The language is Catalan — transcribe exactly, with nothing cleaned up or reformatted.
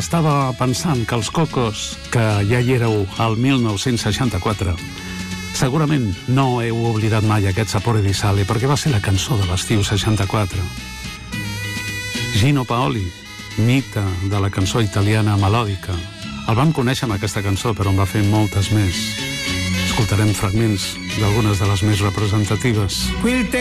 estava pensant que els Cocos, que ja hi éreu al mil nou-cents seixanta-quatre, segurament no heu oblidat mai aquest Sapore di Sale, perquè va ser la cançó de l'estiu seixanta-quatre. Gino Paoli, mite de la cançó italiana melòdica. El vam conèixer amb aquesta cançó, però en va fer moltes més. Escoltarem fragments d'algunes de les més representatives.